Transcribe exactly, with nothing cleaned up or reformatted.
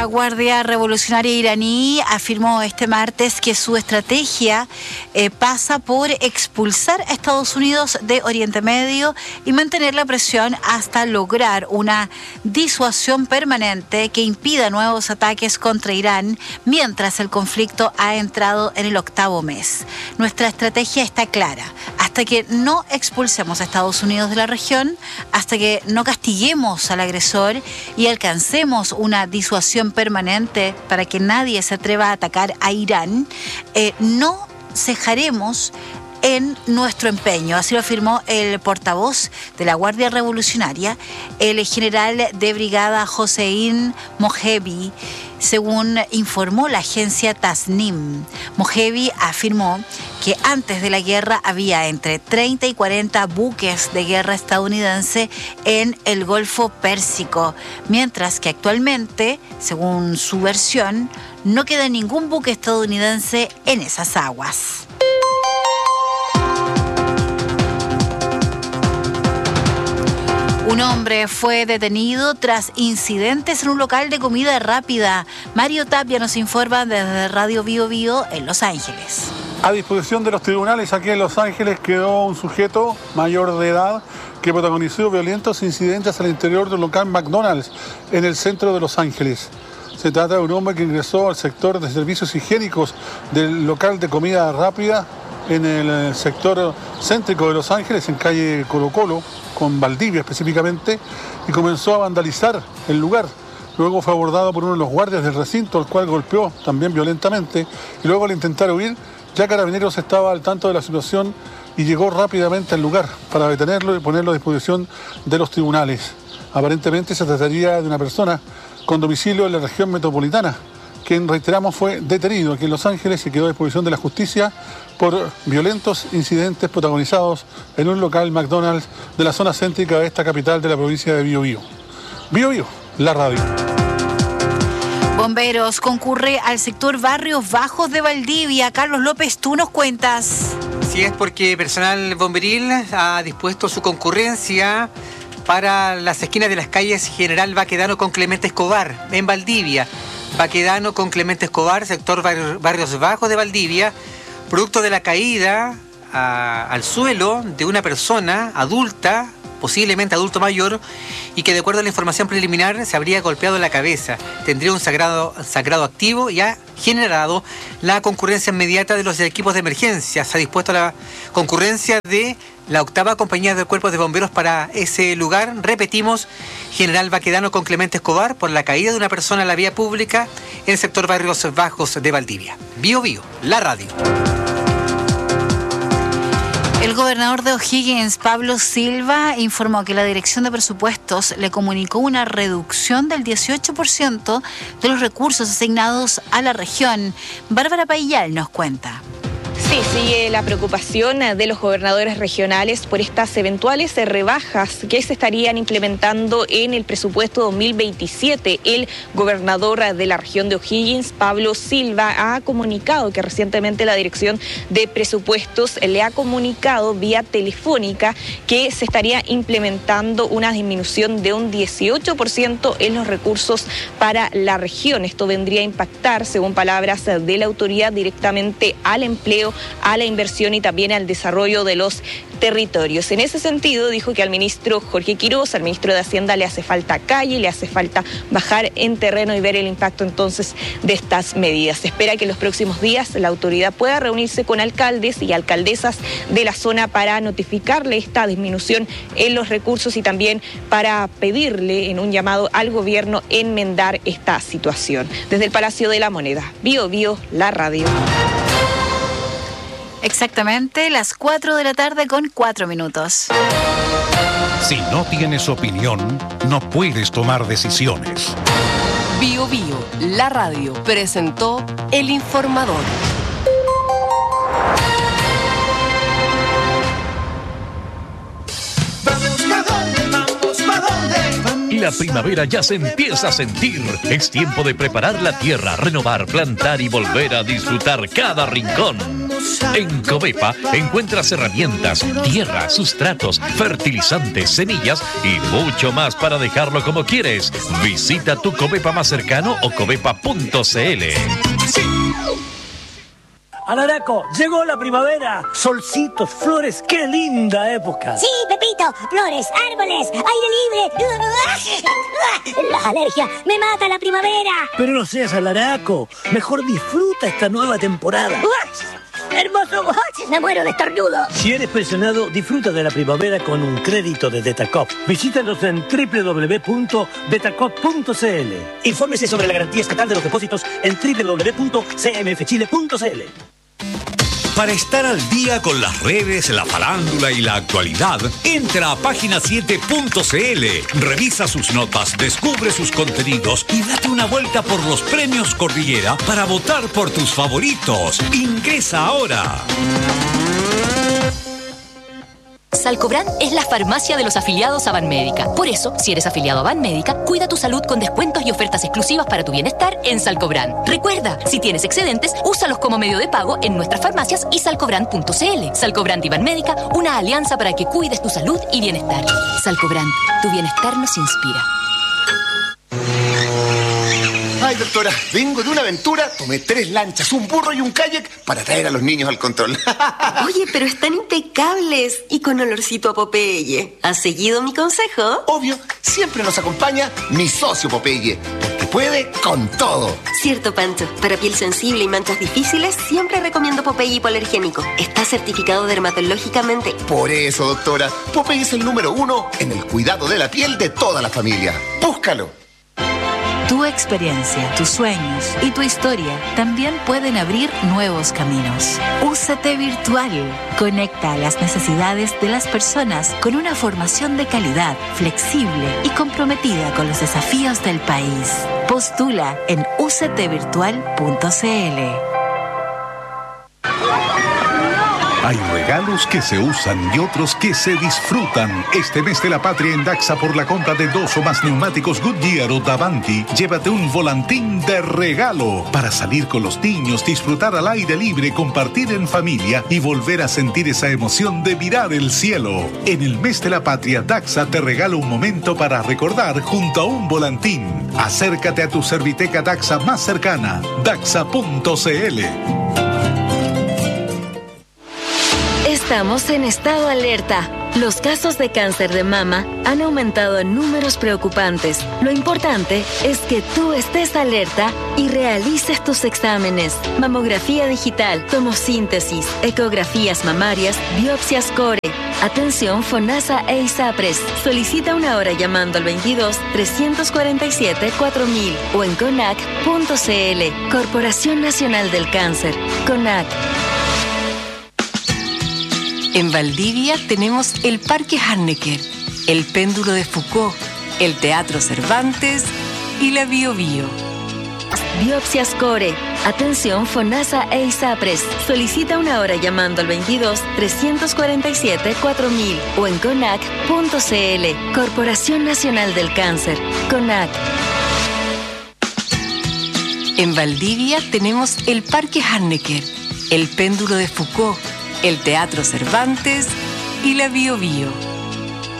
La Guardia Revolucionaria iraní afirmó este martes que su estrategia eh, pasa por expulsar a Estados Unidos de Oriente Medio y mantener la presión hasta lograr una disuasión permanente que impida nuevos ataques contra Irán mientras el conflicto ha entrado en el octavo mes. Nuestra estrategia está clara. Hasta que no expulsemos a Estados Unidos de la región, hasta que no castiguemos al agresor y alcancemos una disuasión permanente para que nadie se atreva a atacar a Irán, eh, no cejaremos en nuestro empeño. Así lo afirmó el portavoz de la Guardia Revolucionaria, el general de brigada Hossein Mojebi, según informó la agencia Tasnim. Mojebi afirmó que antes de la guerra había entre treinta y cuarenta buques de guerra estadounidense en el Golfo Pérsico, mientras que actualmente, según su versión, no queda ningún buque estadounidense en esas aguas. Un hombre fue detenido tras incidentes en un local de comida rápida. Mario Tapia nos informa desde Radio Bio Bio en Los Ángeles. A disposición de los tribunales aquí en Los Ángeles quedó un sujeto mayor de edad que protagonizó violentos incidentes al interior del local McDonald's en el centro de Los Ángeles. Se trata de un hombre que ingresó al sector de servicios higiénicos del local de comida rápida en el sector céntrico de Los Ángeles, en calle Colo Colo, con Valdivia específicamente, y comenzó a vandalizar el lugar. Luego fue abordado por uno de los guardias del recinto, al cual golpeó también violentamente, y luego al intentar huir, ya Carabineros estaba al tanto de la situación y llegó rápidamente al lugar para detenerlo y ponerlo a disposición de los tribunales. Aparentemente se trataría de una persona con domicilio en la región metropolitana, quien, reiteramos, fue detenido aquí en Los Ángeles y quedó a disposición de la justicia por violentos incidentes protagonizados en un local McDonald's de la zona céntrica de esta capital de la provincia de Biobío. Biobío, la radio. Bomberos concurre al sector Barrios Bajos de Valdivia. Carlos López, tú nos cuentas. Sí, es porque personal bomberil ha dispuesto su concurrencia para las esquinas de las calles General Baquedano con Clemente Escobar, en Valdivia. Baquedano con Clemente Escobar, sector Barrios Bajos de Valdivia, producto de la caída a, al suelo de una persona adulta, posiblemente adulto mayor, y que de acuerdo a la información preliminar se habría golpeado la cabeza. Tendría un sangrado, sangrado activo y ha generado la concurrencia inmediata de los equipos de emergencia. Se ha dispuesto la concurrencia de la octava compañía de cuerpos de bomberos para ese lugar. Repetimos, General Baquedano con Clemente Escobar por la caída de una persona en la vía pública en el sector Barrios Bajos de Valdivia. Bio Bio, la radio. El gobernador de O'Higgins, Pablo Silva, informó que la Dirección de Presupuestos le comunicó una reducción del dieciocho por ciento de los recursos asignados a la región. Bárbara Payal nos cuenta. Sí, sigue la preocupación de los gobernadores regionales por estas eventuales rebajas que se estarían implementando en el presupuesto dos mil veintisiete. El gobernador de la región de O'Higgins, Pablo Silva, ha comunicado que recientemente la Dirección de Presupuestos le ha comunicado vía telefónica que se estaría implementando una disminución de un dieciocho por ciento en los recursos para la región. Esto vendría a impactar, según palabras de la autoridad, directamente al empleo, a la inversión y también al desarrollo de los territorios. En ese sentido, dijo que al ministro Jorge Quiroz, al ministro de Hacienda, le hace falta calle, le hace falta bajar en terreno y ver el impacto entonces de estas medidas. Se espera que en los próximos días la autoridad pueda reunirse con alcaldes y alcaldesas de la zona para notificarle esta disminución en los recursos y también para pedirle en un llamado al gobierno enmendar esta situación. Desde el Palacio de la Moneda, Bio Bio, la radio. Exactamente, las cuatro de la tarde con cuatro minutos. Si no tienes opinión, no puedes tomar decisiones. Bio Bio, la radio, presentó El Informador. Vamos, ¿pa' dónde? Vamos, ¿pa' dónde? La primavera ya se empieza a sentir. Es tiempo de preparar la tierra, renovar, plantar y volver a disfrutar cada rincón. En Covepa encuentras herramientas, tierra, sustratos, fertilizantes, semillas y mucho más para dejarlo como quieres. Visita tu Covepa más cercano o covepa punto cl. Alaraco, llegó la primavera. Solcitos, flores, qué linda época. Sí, Pepito, flores, árboles, aire libre. La alergia me mata la primavera. Pero no seas alaraco, mejor disfruta esta nueva temporada. ¡Hermoso! Me muero de estornudo. Si eres pensionado, disfruta de la primavera con un crédito de Detacop. Visítanos en doble u doble u doble u punto detacop punto cl. Infórmese sobre la garantía estatal de los depósitos en doble u doble u doble u punto c m f chile punto cl. Para estar al día con las redes, la farándula y la actualidad, entra a página siete punto cl, revisa sus notas, descubre sus contenidos y date una vuelta por los premios Cordillera para votar por tus favoritos. Ingresa ahora. Salcobran es la farmacia de los afiliados a Banmédica. Por eso, si eres afiliado a Banmédica, cuida tu salud con descuentos y ofertas exclusivas para tu bienestar en Salcobran. Recuerda, si tienes excedentes, úsalos como medio de pago en nuestras farmacias y salcobran punto cl. Salcobran y Banmédica, una alianza para que cuides tu salud y bienestar. Salcobran, tu bienestar nos inspira. Ay, doctora, vengo de una aventura, tomé tres lanchas, un burro y un kayak para traer a los niños al control. Oye, pero están impecables y con olorcito a Popeye. ¿Has seguido mi consejo? Obvio, siempre nos acompaña mi socio Popeye, porque puede con todo. Cierto, Pancho. Para piel sensible y manchas difíciles, siempre recomiendo Popeye hipoalergénico. Está certificado dermatológicamente. Por eso, doctora, Popeye es el número uno en el cuidado de la piel de toda la familia. Búscalo. Tu experiencia, tus sueños y tu historia también pueden abrir nuevos caminos. U C T Virtual conecta a las necesidades de las personas con una formación de calidad, flexible y comprometida con los desafíos del país. Postula en u c t virtual punto cl. Hay regalos que se usan y otros que se disfrutan. Este mes de la patria en Daxa, por la compra de dos o más neumáticos Goodyear o Davanti, llévate un volantín de regalo para salir con los niños, disfrutar al aire libre, compartir en familia y volver a sentir esa emoción de mirar el cielo. En el mes de la patria, Daxa te regala un momento para recordar junto a un volantín. Acércate a tu Serviteca Daxa más cercana, daxa punto cl. Estamos en estado alerta. Los casos de cáncer de mama han aumentado en números preocupantes. Lo importante es que tú estés alerta y realices tus exámenes. Mamografía digital, tomosíntesis, ecografías mamarias, biopsias core. Atención FONASA e ISAPRES. Solicita una hora llamando al veintidós, trescientos cuarenta y siete, cuatro mil o en conac punto cl. Corporación Nacional del Cáncer. CONAC. En Valdivia tenemos el Parque Hannecker, el Péndulo de Foucault, el Teatro Cervantes y la Bio Bio. Biopsias Core. Atención FONASA e ISAPRES. Solicita una hora llamando al veintidós, trescientos cuarenta y siete, cuatro mil o en conac punto cl. Corporación Nacional del Cáncer. CONAC. En Valdivia tenemos el Parque Hannecker, el Péndulo de Foucault, el Teatro Cervantes y la Bio Bio.